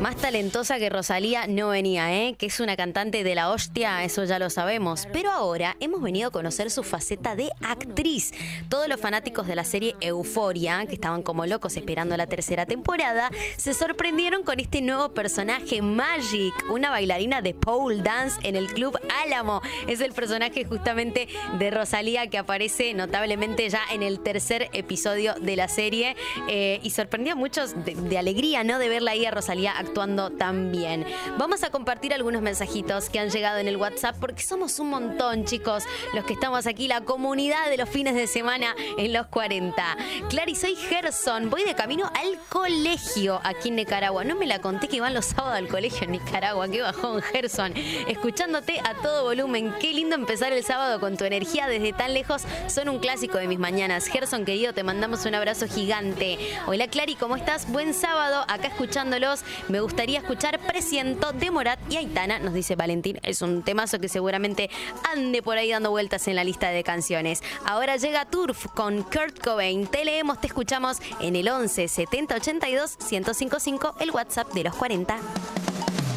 Más talentosa que Rosalía no venía, ¿eh? Que es una cantante de la hostia, eso ya lo sabemos. Pero ahora hemos venido a conocer su faceta de actriz. Todos los fanáticos de la serie Euforia, que estaban como locos esperando la tercera temporada, se sorprendieron con este nuevo personaje, Magic, una bailarina de pole dance en el Club Álamo. Es el personaje justamente de Rosalía que aparece notablemente ya en el tercer episodio de la serie y sorprendió a muchos de alegría, ¿no? De verla ahí a Rosalía actuando tan bien. Vamos a compartir algunos mensajitos que han llegado en el WhatsApp porque somos un montón, chicos, los que estamos aquí, la comunidad de los fines de semana en los 40. Clary, soy Gerson, voy de camino al colegio aquí en Nicaragua. No me la conté que iban los sábados al colegio en Nicaragua. Qué bajón, Gerson. Escuchándote a todo volumen. Qué lindo empezar el sábado con tu energía desde tan lejos. Son un clásico de mis mañanas. Gerson, querido, te mandamos un abrazo gigante. Hola, Clary, ¿cómo estás? Buen sábado. Acá escuchándolos. Me gustaría escuchar Presiento de Morat y Aitana, nos dice Valentín. Es un temazo que seguramente ande por ahí dando vueltas en la lista de canciones. Ahora llega Turf con Kurt Cobain. Te leemos, te escuchamos en el 11 70 82 1055, el WhatsApp de los 40.